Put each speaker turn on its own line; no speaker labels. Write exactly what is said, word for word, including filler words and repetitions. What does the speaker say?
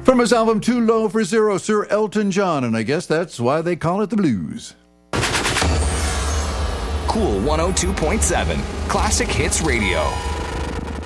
From his album Too Low for Zero, Sir Elton John, and I guess that's why they call it the blues.
Cool one oh two point seven, Classic Hits Radio.